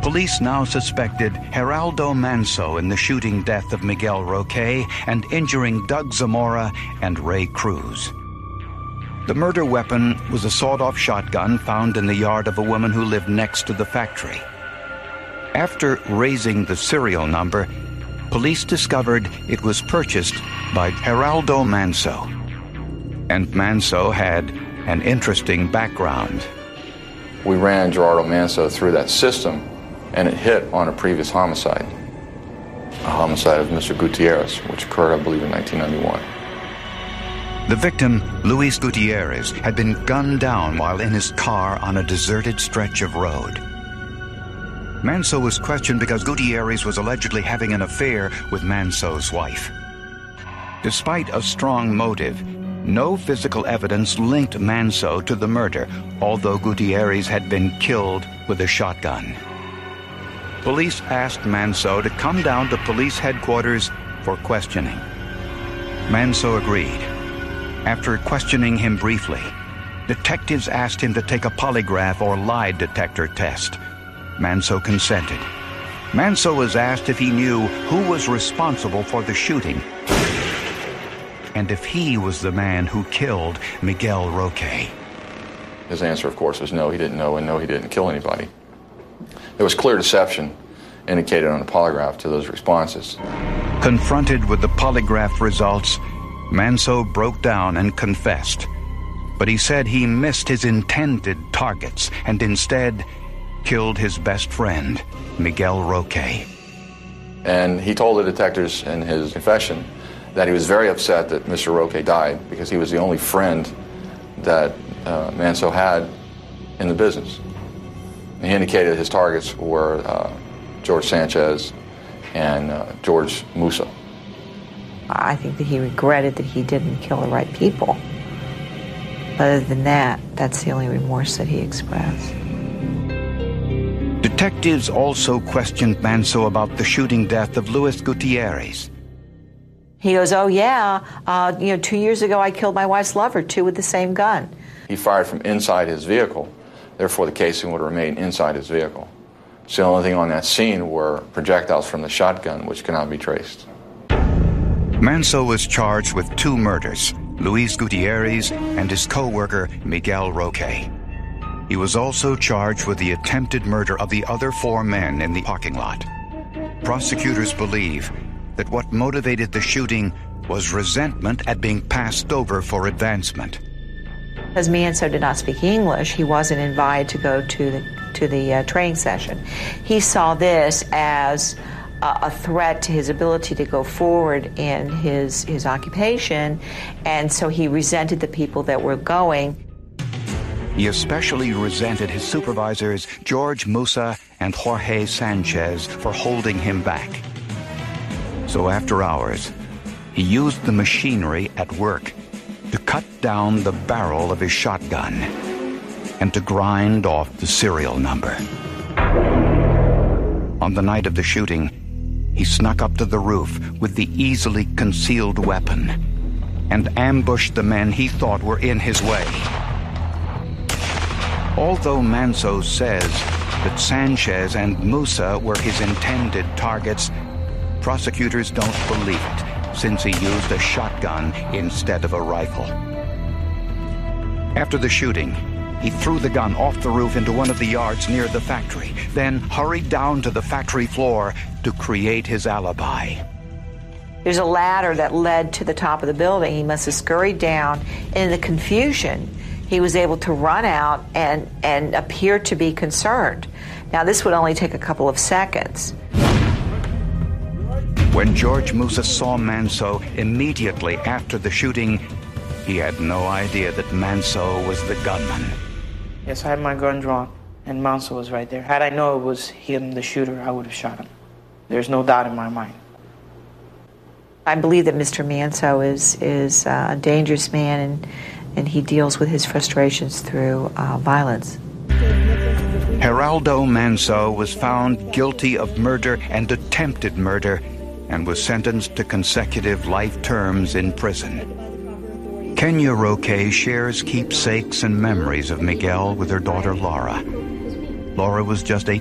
Police now suspected Geraldo Manso in the shooting death of Miguel Roque and injuring Doug Zamora and Ray Cruz. The murder weapon was a sawed-off shotgun found in the yard of a woman who lived next to the factory. After raising the serial number, police discovered it was purchased by Geraldo Manso. And Manso had an interesting background. We ran Geraldo Manso through that system, and it hit on a previous homicide, a homicide of Mr. Gutierrez, which occurred, I believe, in 1991. The victim, Luis Gutierrez, had been gunned down while in his car on a deserted stretch of road. Manso was questioned because Gutierrez was allegedly having an affair with Manso's wife. Despite a strong motive, no physical evidence linked Manso to the murder, although Gutierrez had been killed with a shotgun. Police asked Manso to come down to police headquarters for questioning. Manso agreed. After questioning him briefly, detectives asked him to take a polygraph or lie detector test. Manso consented. Manso was asked if he knew who was responsible for the shooting and if he was the man who killed Miguel Roque. His answer, of course, was no, he didn't know, and no, he didn't kill anybody. There was clear deception indicated on the polygraph to those responses. Confronted with the polygraph results, Manso broke down and confessed. But he said he missed his intended targets and instead killed his best friend, Miguel Roque. And he told the detectives in his confession that he was very upset that Mr. Roque died because he was the only friend that Manso had in the business. And he indicated his targets were George Sanchez and George Musa. I think that he regretted that he didn't kill the right people. Other than that, that's the only remorse that he expressed. Detectives also questioned Manso about the shooting death of Luis Gutierrez. He goes, oh yeah, 2 years ago I killed my wife's lover, too, with the same gun. He fired from inside his vehicle, therefore the casing would remain inside his vehicle. So the only thing on that scene were projectiles from the shotgun, which cannot be traced. Manso was charged with 2 murders, Luis Gutierrez and his co-worker Miguel Roque. He was also charged with the attempted murder of the other 4 men in the parking lot. Prosecutors believe that what motivated the shooting was resentment at being passed over for advancement. Because Manso did not speak English, he wasn't invited to go to the training session. He saw this as a threat to his ability to go forward in his occupation, and so he resented the people that were going. He especially resented his supervisors, George Musa and Jorge Sanchez, for holding him back. So after hours, he used the machinery at work to cut down the barrel of his shotgun and to grind off the serial number. On the night of the shooting, he snuck up to the roof with the easily concealed weapon and ambushed the men he thought were in his way. Although Manso says that Sanchez and Musa were his intended targets, prosecutors don't believe it, since he used a shotgun instead of a rifle. After the shooting, he threw the gun off the roof into one of the yards near the factory, then hurried down to the factory floor to create his alibi. There's a ladder that led to the top of the building. He must have scurried down. In the confusion, he was able to run out and appear to be concerned. Now, this would only take a couple of seconds. When George Musa saw Manso immediately after the shooting, he had no idea that Manso was the gunman. Yes, I had my gun drawn, and Manso was right there. Had I known it was him, the shooter, I would have shot him. There's no doubt in my mind. I believe that Mr. Manso is a dangerous man, and he deals with his frustrations through violence. Geraldo Manso was found guilty of murder and attempted murder and was sentenced to consecutive life terms in prison. Kenya Roque shares keepsakes and memories of Miguel with her daughter Laura. Laura was just 18.